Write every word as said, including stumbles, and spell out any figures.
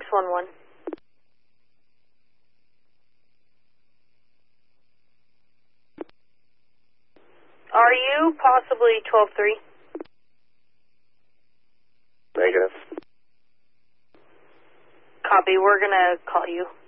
one one. Are you possibly twelve three? Negative. Copy, we're going to call you.